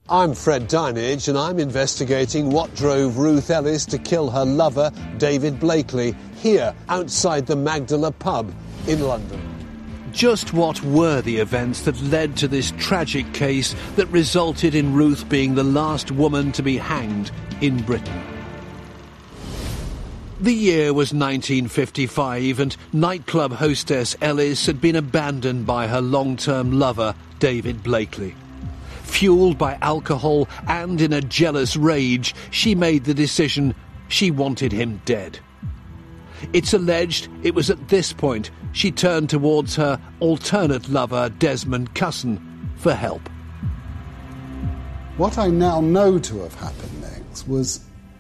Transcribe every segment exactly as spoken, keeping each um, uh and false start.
I'm Fred Dinage, and I'm investigating what drove Ruth Ellis to kill her lover, David Blakely, here outside the Magdala pub in London. Just what were the events that led to this tragic case that resulted in Ruth being the last woman to be hanged in Britain? The year was nineteen fifty-five, and nightclub hostess Ellis had been abandoned by her long-term lover, David Blakely. Fueled by alcohol and in a jealous rage, she made the decision she wanted him dead. It's alleged it was at this point she turned towards her alternate lover, Desmond Cusson, for help. What I now know to have happened next was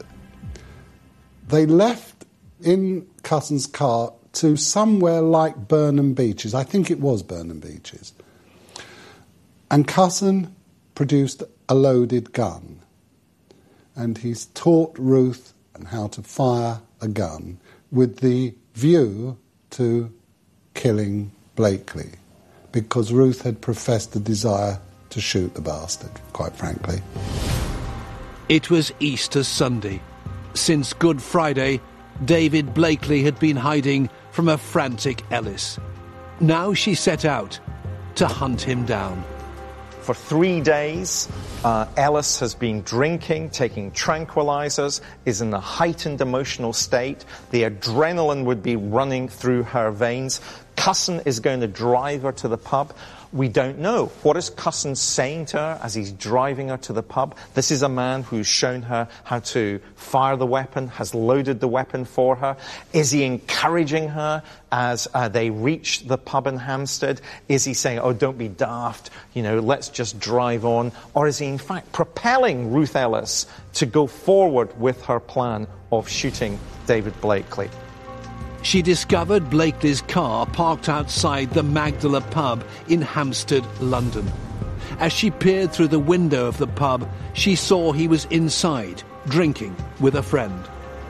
they left in Cusson's car to somewhere like Burnham Beeches. I think it was Burnham Beeches. And Cusson produced a loaded gun. And he's taught Ruth how to fire a gun with the view to killing Blakely, because Ruth had professed a desire to shoot the bastard, quite frankly. It was Easter Sunday. Since Good Friday, David Blakely had been hiding from a frantic Ellis. Now she set out to hunt him down. For three days, uh, Ellis has been drinking, taking tranquilizers, is in a heightened emotional state. The adrenaline would be running through her veins. Cusson is going to drive her to the pub. We don't know. What is Cusson saying to her as he's driving her to the pub? This is a man who's shown her how to fire the weapon, has loaded the weapon for her. Is he encouraging her as uh, they reach the pub in Hampstead? Is he saying, oh, don't be daft, you know, let's just drive on? Or is he in fact propelling Ruth Ellis to go forward with her plan of shooting David Blakely? She discovered Blakely's car parked outside the Magdala pub in Hampstead, London. As she peered through the window of the pub, she saw he was inside, drinking with a friend.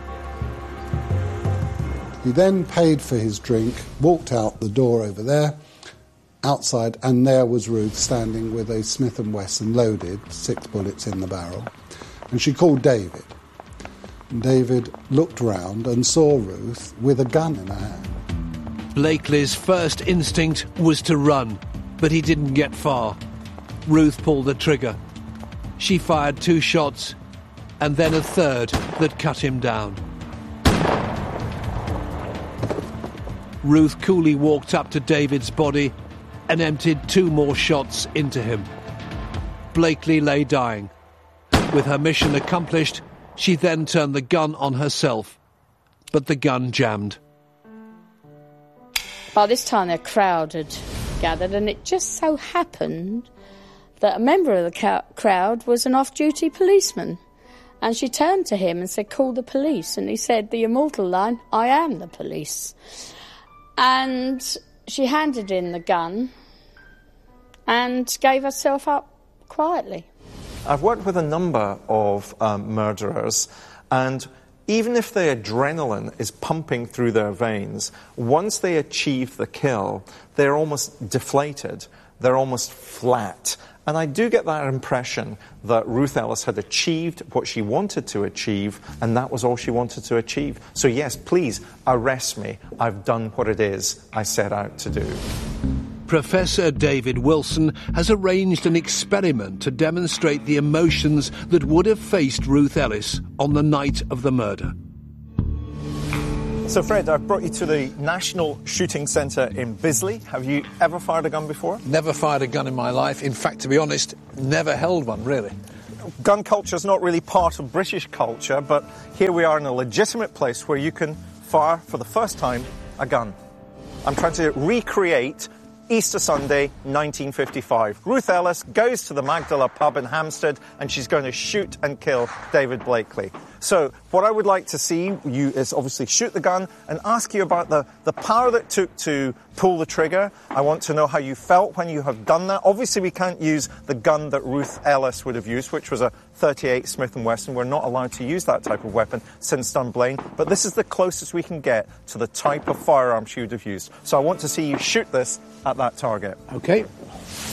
He then paid for his drink, walked out the door over there, outside, and there was Ruth standing with a Smith and Wesson loaded, six bullets in the barrel. And she called David. David looked round and saw Ruth with a gun in her hand. Blakely's first instinct was to run, but he didn't get far. Ruth pulled the trigger. She fired two shots, and then a third that cut him down. Ruth coolly walked up to David's body and emptied two more shots into him. Blakely lay dying. With her mission accomplished, she then turned the gun on herself, but the gun jammed. By this time, a crowd had gathered, and it just so happened that a member of the ca- crowd was an off-duty policeman. And she turned to him and said, call the police. And he said the immortal line, I am the police. And she handed in the gun and gave herself up quietly. I've worked with a number of um, murderers, and even if the adrenaline is pumping through their veins, once they achieve the kill, they're almost deflated. They're almost flat. And I do get that impression that Ruth Ellis had achieved what she wanted to achieve, and that was all she wanted to achieve. So yes, please, arrest me. I've done what it is I set out to do. Professor David Wilson has arranged an experiment to demonstrate the emotions that would have faced Ruth Ellis on the night of the murder. So, Fred, I've brought you to the National Shooting Centre in Bisley. Have you ever fired a gun before? Never fired a gun in my life. In fact, to be honest, never held one, really. Gun culture is not really part of British culture, but here we are in a legitimate place where you can fire, for the first time, a gun. I'm trying to recreate Easter Sunday, nineteen fifty-five. Ruth Ellis goes to the Magdala pub in Hampstead, and she's going to shoot and kill David Blakely. So what I would like to see you is obviously shoot the gun and ask you about the, the power that it took to pull the trigger. I want to know how you felt when you have done that. Obviously, we can't use the gun that Ruth Ellis would have used, which was a thirty-eight Smith and Wesson. We're not allowed to use that type of weapon since Dunblane, but this is the closest we can get to the type of firearm she would have used. So I want to see you shoot this at that target. Okay.